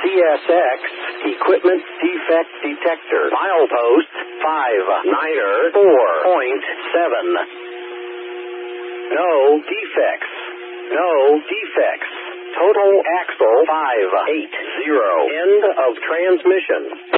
CSX, equipment defect detector. Milepost 59er 4.7. No defects. No defects. Total axle 580. End of transmission.